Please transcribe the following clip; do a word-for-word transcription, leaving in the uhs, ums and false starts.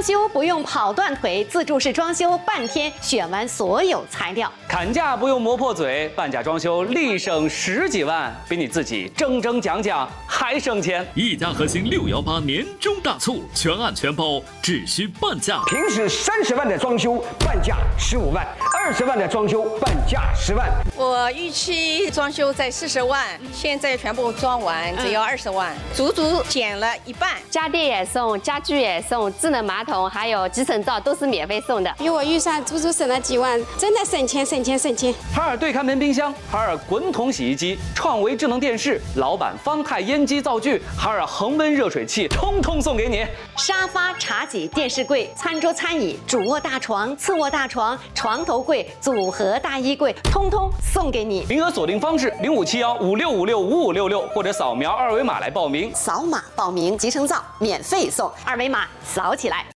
修不用跑断腿，自助式装修半天选完所有材料。 砍价不用磨破嘴，半价装修立省十几万，比你自己争争讲讲还省钱。 一家核心六幺八年终大促，全案全包，只需半价。 平时三十万的装修，半价十五万；二十万的装修，半价十万。 我预期装修在四十万，现在全部装完只要二十万，足足减了一半。 家电也送，家具也送，智能马桶还有集成灶都是免费送的。 比我预算足足省了几万，真的省钱省钱省钱。 海尔对看门冰箱、海尔滚筒洗衣机、创维智能电视、老板方太烟机灶具、海尔恒温热水器，通通送给你。 沙发、茶几、电视柜、餐桌、餐椅、主卧大床、次卧大床、床头柜、组合大衣柜，通通送给你。 名额锁定方式：零五七幺五六五六五五六六，或者扫描二维码来报名。 扫码报名，集成灶免费送，二维码扫起来。